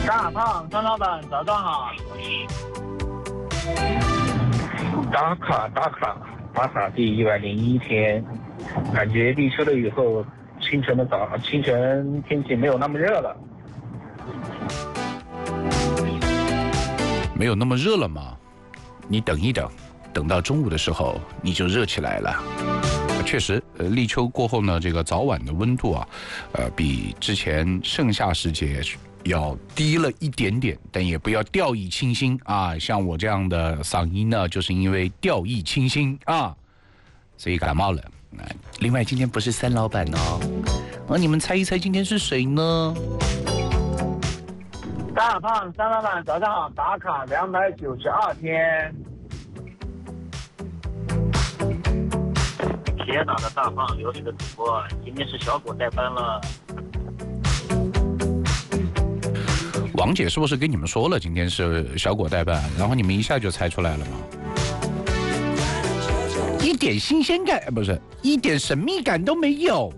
大胖，张老板，早上好。 打卡，巴萨第101天，感觉立秋了以后，清晨天气没有那么热了。 没有那么热了吗？你等一等，等到中午的时候你就热起来了。确实，立秋过后呢，这个早晚的温度啊，比之前盛夏时节要低了一点点，但也不要掉以轻心啊。像我这样的嗓音呢，就是因为掉以轻心啊，所以感冒了。另外，今天不是三老板哦，你们猜一猜今天是谁呢？ 大胖，张老板，早上好。打卡292天。铁打的大胖，流水的主播，今天是小果代班了。 王姐是不是跟你们说了今天是小果代班，然后你们一下就猜出来了吗？一点新鲜感，不是，一点神秘感都没有。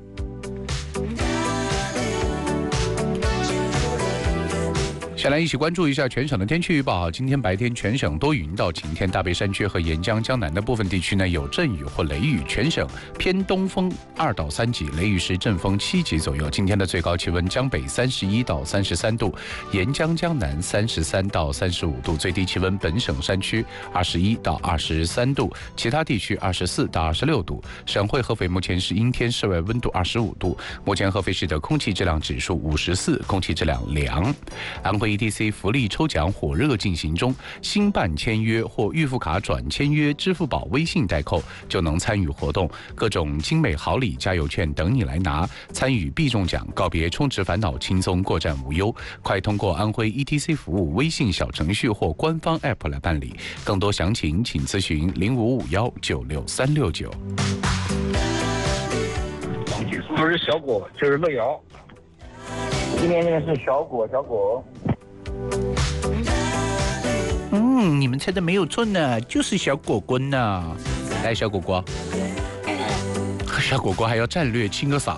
先来一起关注一下全省的天气预报。今天白天全省多云到晴天，大北山区和沿江江南的部分地区呢有阵雨或雷雨，全省偏东风2到3级，雷雨时阵风7级左右。今天的最高气温江北31到33度，沿江江南33到35度，最低气温本省山区21到23度，其他地区24到26度。省会合肥目前是阴天，室外温度25度。目前合肥市的空气质量指数54，空气质量良。安徽ETC 福利抽奖火热进行中，新办签约或预付卡转签约支付宝微信代扣就能参与活动，各种精美好礼加油券等你来拿，参与必中奖，告别充值烦恼，轻松过站无忧。快通过安徽 ETC 服务微信小程序或官方 App 来办理，更多详情请咨询0551966369。 不是小果就是乐瑶，今天那个是小果。 你们猜的没有错呢，就是小果果呢。来，小果果，小果果还要战略清个嗓。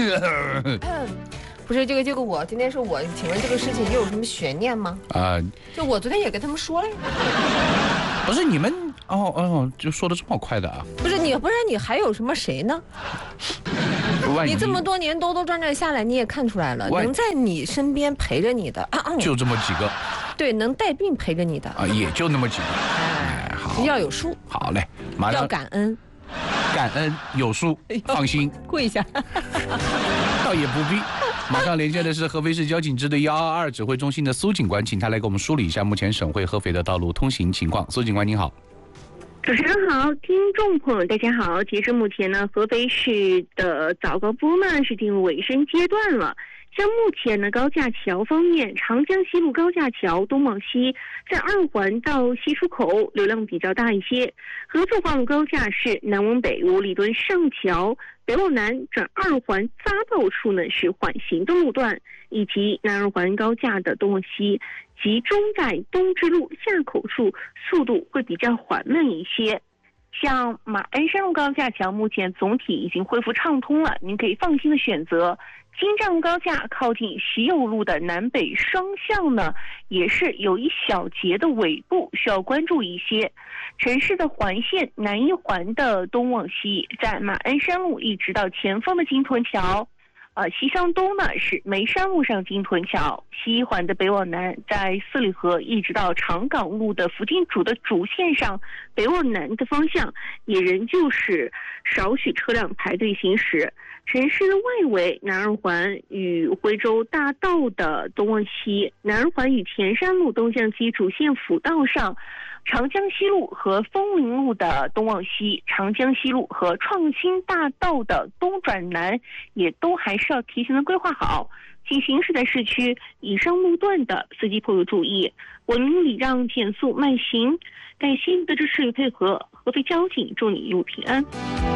不是这个我今天是我，请问这个事情又有什么悬念吗？就我昨天也跟他们说了。 不是你们就说的这么快的啊？ 不是你，不然你还有什么谁呢？你这么多年兜转转下来，你也看出来了，能在你身边陪着你的， 就这么几个。 对，能带病陪着你的也就那么几个。 好，要有数。 好嘞，马上要感恩有数，放心。 跪下。 倒也不必。马上连线的是合肥市交警支队122指挥中心的苏警官，请他来给我们梳理一下目前省会合肥的道路通行情况。苏警官您好。 主持人好，听众朋友大家好。截至目前呢，合肥市的早高峰呢是进入尾声阶段了。像目前呢，高架桥方面，长江西路高架桥东往西在2环到西出口流量比较大一些。合作化路高架是南往北五里墩上桥，北往南转2环匝道处呢是缓行的路段，以及南2环高架的东往西集中在东直路下口处，速度会比较缓慢一些。像马鞍山路高架桥目前总体已经恢复畅通了，您可以放心的选择。京站路高架靠近习友路的南北双向呢，也是有一小节的尾部需要关注一些。城市的环线南1环的东往西，在马鞍山路一直到前方的金屯桥。西向东呢是梅山路上金屯桥，西1环的北往南，在四里河一直到长岗路的福金主的主线上，北往南的方向也仍旧是少许车辆排队行驶。城市的外围，南2环与徽州大道的东往西，南2环与田山路东向西主线辅道上，长江西路和枫林路的东往西，长江西路和创新大道的东转南，也都还是要提前的规划好。请行驶在市区以上路段的司机朋友注意，文明礼让，减速慢行。感谢您的支持与配合，合肥交警祝你一路平安。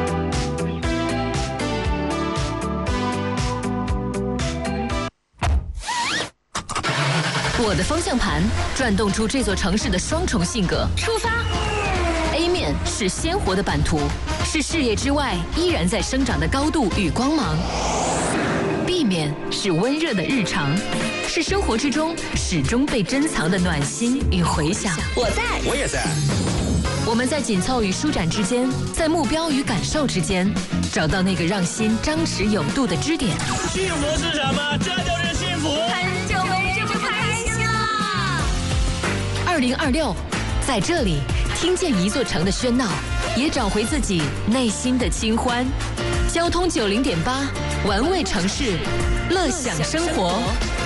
我的方向盘转动出这座城市的双重性格。出发 A 面是鲜活的版图，是视野之外依然在生长的高度与光芒。B 面，是温热的日常，是生活之中始终被珍藏的暖心与回响。 我在， 我也在。 我们在紧凑与舒展之间，在目标与感受之间，找到那个让心张弛有度的支点。 幸福是什么？这就是幸福。 很久没这么开心了。2026，在这里听见一座城的喧闹，也找回自己内心的清欢。交通90.8，玩味城市，乐享生活。